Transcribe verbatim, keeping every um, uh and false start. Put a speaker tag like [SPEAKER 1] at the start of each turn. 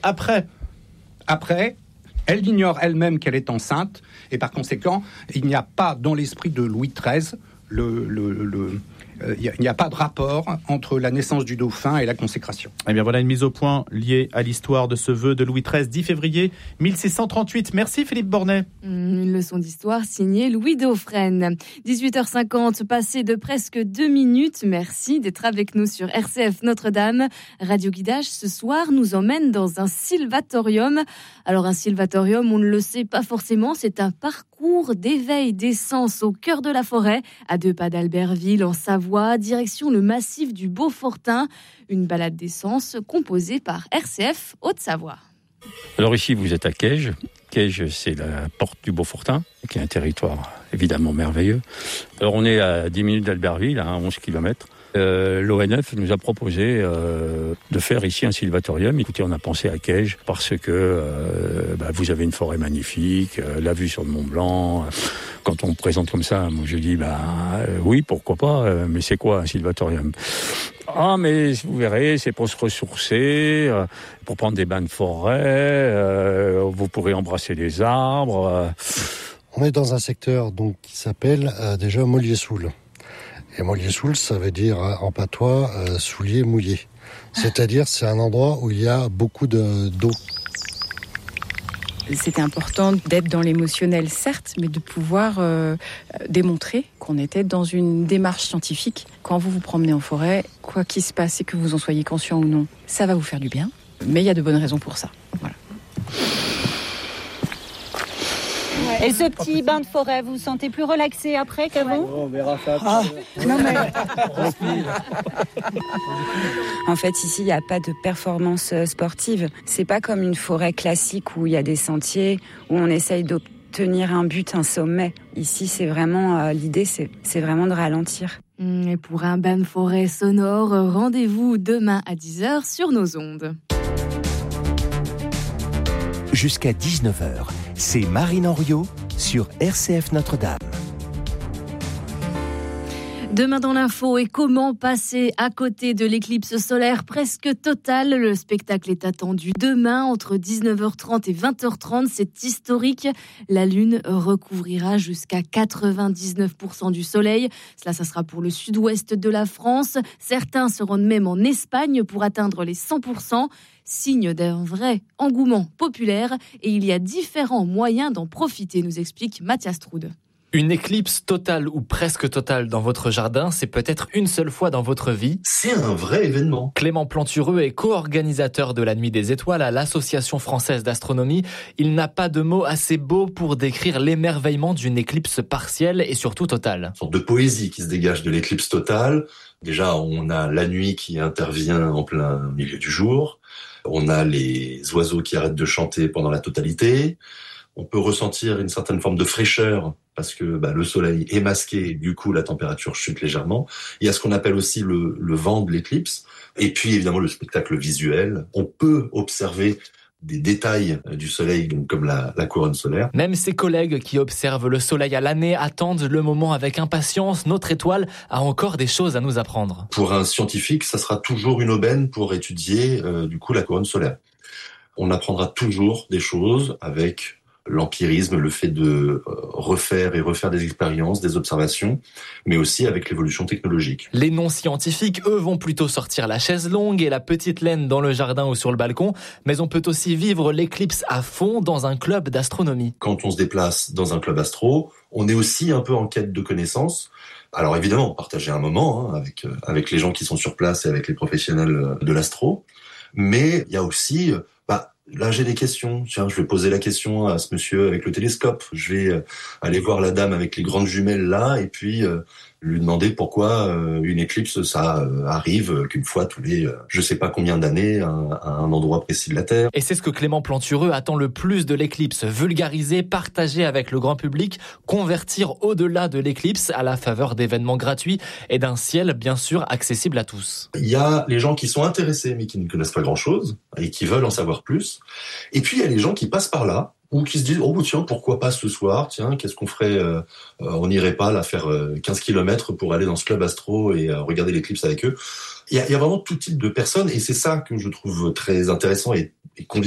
[SPEAKER 1] après.
[SPEAKER 2] Après, elle ignore elle-même qu'elle est enceinte, et par conséquent, il n'y a pas dans l'esprit de Louis treize le... le, le Euh, il n'y a, a pas de rapport entre la naissance du dauphin et la consécration.
[SPEAKER 1] Eh bien voilà une mise au point liée à l'histoire de ce vœu de Louis treize, dix février mille six cent trente-huit. Merci Philippe Bornet.
[SPEAKER 3] Une leçon d'histoire signée Louis Dauphren. dix-huit heures cinquante, passé de presque deux minutes. Merci d'être avec nous sur R C F Notre-Dame. Radio Guidage, ce soir, nous emmène dans un sylvatorium. Alors un sylvatorium, on ne le sait pas forcément, c'est un parcours d'éveil des sens au cœur de la forêt, à deux pas d'Albertville, en Savoie, direction le massif du Beaufortin. Une balade des sens composée par R C F Haute-Savoie.
[SPEAKER 4] Alors ici, vous êtes à Caige. Caige, c'est la porte du Beaufortin, qui est un territoire évidemment merveilleux. Alors on est à dix minutes d'Albertville, à onze kilomètres. Euh, L'O N F nous a proposé euh, de faire ici un sylvatorium. Écoutez, on a pensé à Caige parce que euh, bah, vous avez une forêt magnifique, euh, la vue sur le Mont Blanc. Quand on me présente comme ça, moi je dis bah euh, oui, pourquoi pas, euh, mais c'est quoi un sylvatorium ? Ah, mais vous verrez, c'est pour se ressourcer, euh, pour prendre des bains de forêt, euh, vous pourrez embrasser des arbres. Euh.
[SPEAKER 5] On est dans un secteur donc qui s'appelle euh, déjà Mollier-Soul. Et Mollier-Soul, ça veut dire en patois euh, soulier mouillé. C'est-à-dire, c'est un endroit où il y a beaucoup de, d'eau.
[SPEAKER 6] C'était important d'être dans l'émotionnel, certes, mais de pouvoir euh, démontrer qu'on était dans une démarche scientifique. Quand vous vous promenez en forêt, quoi qu'il se passe et que vous en soyez conscient ou non, ça va vous faire du bien. Mais il y a de bonnes raisons pour ça. Voilà.
[SPEAKER 7] Et ce petit bain de forêt, vous vous sentez plus relaxé après qu'avant ?
[SPEAKER 8] On verra ça.
[SPEAKER 7] Ah, non mais...
[SPEAKER 9] En fait, ici, il n'y a pas de performance sportive. C'est pas comme une forêt classique où il y a des sentiers, où on essaye d'obtenir un but, un sommet. Ici, c'est vraiment, euh, l'idée, c'est, c'est vraiment de ralentir.
[SPEAKER 3] Et pour un bain de forêt sonore, rendez-vous demain à dix heures sur nos ondes.
[SPEAKER 10] Jusqu'à dix-neuf heures, c'est Marine Henriot sur R C F Notre-Dame.
[SPEAKER 3] Demain dans l'info, et comment passer à côté de l'éclipse solaire presque totale. Le spectacle est attendu demain entre dix-neuf heures trente et vingt heures trente. C'est historique. La Lune recouvrira jusqu'à quatre-vingt-dix-neuf pour cent du soleil. Cela, ça sera pour le sud-ouest de la France. Certains se rendent même en Espagne pour atteindre les cent pour cent. Signe d'un vrai engouement populaire. Et il y a différents moyens d'en profiter, nous explique Mathias Troude.
[SPEAKER 11] Une éclipse totale ou presque totale dans votre jardin, c'est peut-être une seule fois dans votre vie.
[SPEAKER 12] C'est un vrai événement.
[SPEAKER 11] Clément Plantureux est co-organisateur de la Nuit des Étoiles à l'Association française d'astronomie. Il n'a pas de mots assez beaux pour décrire l'émerveillement d'une éclipse partielle et surtout totale.
[SPEAKER 12] Une sorte de poésie qui se dégage de l'éclipse totale. Déjà, on a la nuit qui intervient en plein milieu du jour. On a les oiseaux qui arrêtent de chanter pendant la totalité. On peut ressentir une certaine forme de fraîcheur parce que bah, le soleil est masqué et du coup la température chute légèrement. Il y a ce qu'on appelle aussi le, le vent de l'éclipse. Et puis évidemment le spectacle visuel. On peut observer des détails du soleil, donc comme la, la couronne solaire.
[SPEAKER 11] Même ses collègues qui observent le soleil à l'année attendent le moment avec impatience. Notre étoile a encore des choses à nous apprendre.
[SPEAKER 12] Pour un scientifique, ça sera toujours une aubaine pour étudier euh, du coup la couronne solaire. On apprendra toujours des choses avec l'empirisme, le fait de refaire et refaire des expériences, des observations, mais aussi avec l'évolution technologique.
[SPEAKER 11] Les non-scientifiques, eux, vont plutôt sortir la chaise longue et la petite laine dans le jardin ou sur le balcon, mais on peut aussi vivre l'éclipse à fond dans un club d'astronomie.
[SPEAKER 12] Quand on se déplace dans un club astro, on est aussi un peu en quête de connaissances. Alors évidemment, partager un moment hein, avec, avec les gens qui sont sur place et avec les professionnels de l'astro, mais il y a aussi... Bah, là, j'ai des questions. Tiens, je vais poser la question à ce monsieur avec le télescope. Je vais aller voir la dame avec les grandes jumelles là, et puis euh, lui demander pourquoi euh, une éclipse, ça euh, arrive qu'une fois tous les, euh, je sais pas combien d'années, à, à un endroit précis de la Terre.
[SPEAKER 11] Et c'est ce que Clément Plantureux attend le plus de l'éclipse. Vulgariser, partager avec le grand public, convertir au-delà de l'éclipse à la faveur d'événements gratuits et d'un ciel, bien sûr, accessible à tous.
[SPEAKER 12] Il y a les gens qui sont intéressés, mais qui ne connaissent pas grand-chose, et qui veulent en savoir plus. Et puis, il y a les gens qui passent par là, ou qui se disent, oh tiens, pourquoi pas ce soir, tiens, qu'est-ce qu'on ferait, euh, on n'irait pas là faire euh, quinze kilomètres pour aller dans ce club astro et euh, regarder l'éclipse avec eux. Il y a, il y a vraiment tout type de personnes, et c'est ça que je trouve très intéressant et, et